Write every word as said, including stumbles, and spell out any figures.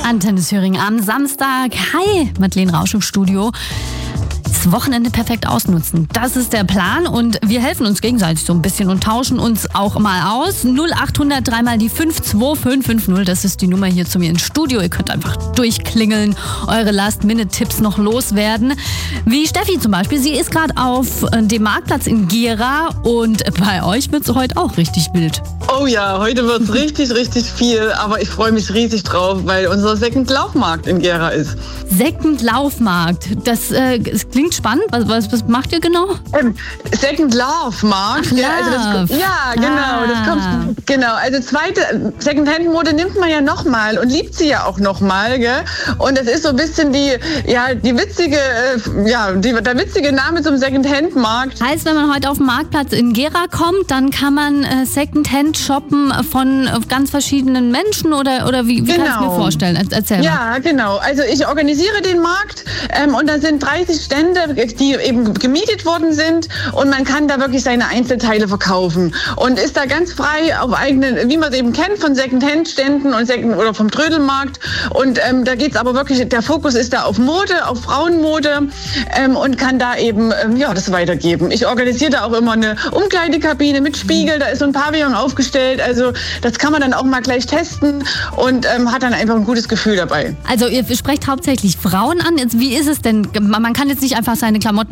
Antenne Thüringen am Samstag. Hi, Madeleine Rausch im Studio. Das Wochenende perfekt ausnutzen. Das ist der Plan und wir helfen uns gegenseitig so ein bisschen und tauschen uns auch mal aus. null acht hundert drei mal die fünf zwei fünf fünf null, das ist die Nummer hier zu mir ins Studio. Ihr könnt einfach durchklingeln, eure Last-Minute-Tipps noch loswerden. Wie Steffi zum Beispiel, sie ist gerade auf dem Marktplatz in Gera und bei euch wird es heute auch richtig wild. Oh ja, heute wird es richtig, richtig viel, aber ich freue mich riesig drauf, weil unser Second Laufmarkt in Gera ist. Second Laufmarkt, das, äh, das klingt spannend. Was, was, was macht ihr genau? Ähm, Second Laufmarkt. Ach, ja, also das, ja, genau. Ah. Das kommt, genau. Also zweite Secondhand-Mode nimmt man ja nochmal und liebt sie ja auch nochmal, gell? Und das ist so ein bisschen die, ja, die witzige, äh, ja, die, der witzige Name zum Secondhand-Markt. Heißt, wenn man heute auf den Marktplatz in Gera kommt, dann kann man äh, Secondhand shoppen von äh, ganz verschiedenen Menschen oder, oder wie, wie Genau. kann ich mir vorstellen? Er, erzähl mal. Ja, genau. Also ich organisiere den Markt ähm, und da sind dreißig Stände, die eben gemietet worden sind und man kann da wirklich seine Einzelteile verkaufen und ist da ganz frei auf eigenen, wie man es eben kennt von Secondhand-Ständen und Second oder vom Trödelmarkt und ähm, da geht's aber wirklich, der Fokus ist da auf Mode, auf Frauenmode ähm, und kann da eben ähm, ja das weitergeben. Ich organisiere da auch immer eine Umkleidekabine mit Spiegel, da ist so ein Pavillon aufgestellt, also das kann man dann auch mal gleich testen und ähm, hat dann einfach ein gutes Gefühl dabei. Also ihr sprecht hauptsächlich Frauen an. Jetzt, wie ist es denn? Man kann jetzt nicht einfach seine Klamotten